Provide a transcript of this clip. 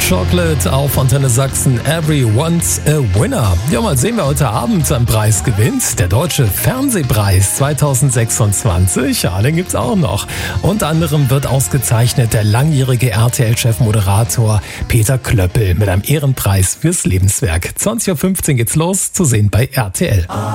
Chocolate auf Antenne Sachsen. Everyone's a winner. Ja, mal sehen, wer heute Abend einen Preis gewinnt. Der Deutsche Fernsehpreis 2026. Ja, den gibt's auch noch. Unter anderem wird ausgezeichnet der langjährige RTL-Chefmoderator Peter Klöppel mit einem Ehrenpreis fürs Lebenswerk. 20.15 Uhr geht's los, zu sehen bei RTL.